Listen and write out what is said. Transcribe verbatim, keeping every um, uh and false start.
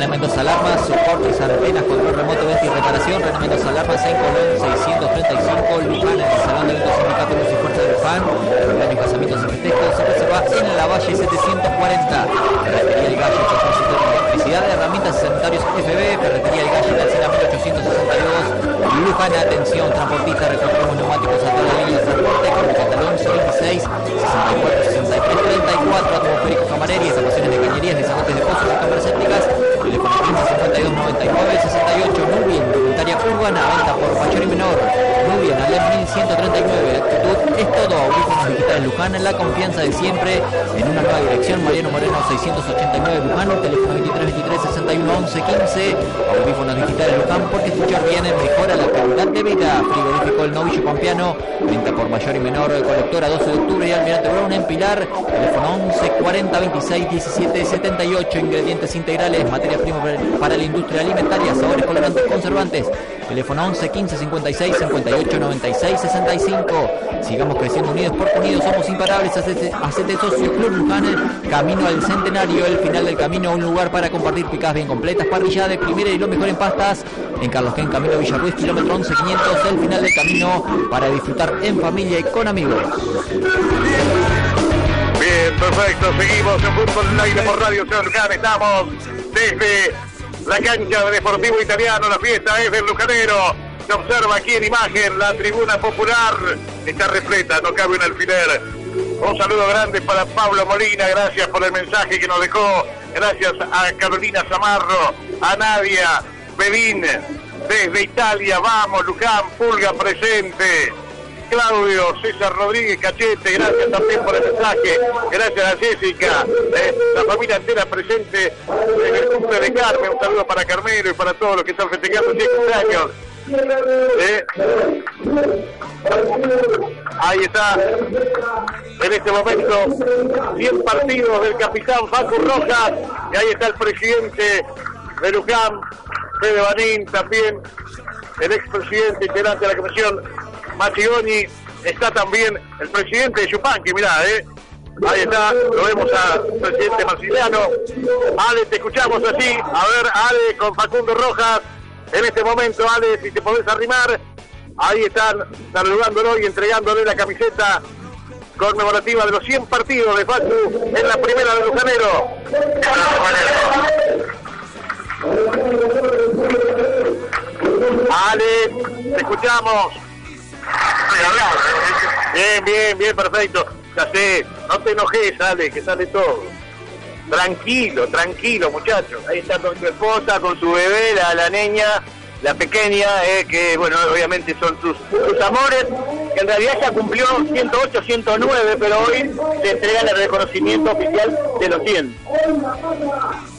Mendoza Alarmas, soportes, antenas, control remoto, venta y reparación. René Mendoza Alarmas en Colón seiscientos treinta y cinco, Luján, en el Salón de Eventos Sindicato Luz y Fuerza de Luján. Programas, casamientos y festejos. Se reserva en La Valle setecientos cuarenta. Ferretería El Gallo, chofercito de electricidad, herramientas y sanitarios F B. Ferretería El Gallo, Alcina mil ochocientos sesenta y dos. Luján, atención, transportista, recorremos neumáticos a toda la línea de transporte. Corre Catalón veintiséis, sesenta y cuatro, sesenta y tres, treinta y cuatro. Atmosférico Camareri, estaciones de cañerías, desagotes de pozos y cámaras sépticas. Teléfono quince, cincuenta y dos, noventa y nueve, sesenta y ocho. Nubien, indumentaria urbana, venta por mayor y menor. Nubien, Alem mil ciento treinta y nueve. La actitud es todo. Audífonos digitales Luján, la confianza de siempre. En una nueva dirección, Mariano Moreno seiscientos ochenta y nueve Luján. Teléfono veintitrés, veintitrés, sesenta y uno, once, quince. Audífonos digitales Luján, porque escuchar bien mejora la calidad de vida. Frigorífico El Novillo Pampeano, venta por mayor y menor. Colectora doce de octubre y Almirante Brown en Pilar. Teléfono once, cuarenta, veintiséis, diecisiete, setenta y ocho. Ingredientes integrales, materia prima para la industria alimentaria, sabores, colorantes, conservantes. Teléfono once, quince, cincuenta y seis, cincuenta y ocho, noventa y seis, sesenta y cinco. Sigamos creciendo unidos porque unidos somos imparables. Hacete, hacete socio Club Luján, camino al centenario, el final del camino, un lugar para compartir picadas bien completas, parrillada de primera y lo mejor en pastas. En Carlos Ken, camino a Villarruiz, kilómetro once quinientos, el final del camino para disfrutar en familia y con amigos. Bien, perfecto, seguimos en Fútbol en el Aire por Radio Ciudad Luján. Estamos desde la cancha de Deportivo Italiano. La fiesta es del Lujanero. Se observa aquí en imagen la tribuna popular. Está repleta, no cabe un alfiler. Un saludo grande para Pablo Molina, gracias por el mensaje que nos dejó. Gracias a Carolina Zamarro, a Nadia Bedín, desde Italia. Vamos, Luján, Pulga presente. Claudio, César Rodríguez Cachete, gracias también por el mensaje. Gracias a Jessica, eh, la familia entera presente en el cumple de Carmen. Un saludo para Carmelo y para todos los que están festejando diez años. Eh. Ahí está, en este momento, cien partidos del capitán Facu Rojas. Y ahí está el presidente de Luján, Fede Banín, también el expresidente integrante de la comisión, Machigoni. Está también el presidente de Yupanqui, mirá, eh. Ahí está, lo vemos al presidente Marciliano. Ale, te escuchamos así. A ver, Ale, con Facundo Rojas. En este momento, Ale, si te podés arrimar. Ahí están saludándolo y entregándole la camiseta conmemorativa de los cien partidos de Facu en la primera de Lujanero. Ale, te escuchamos. Bien, bien, bien, perfecto. Ya sé, no te enojes, Ale, que sale todo. Tranquilo, tranquilo, muchachos. Ahí está con su esposa, con su bebé, la, la niña, la pequeña, eh, que, bueno, obviamente son sus, sus amores, que en realidad ya cumplió ciento ocho, ciento nueve, pero hoy se entrega el reconocimiento oficial de los cien.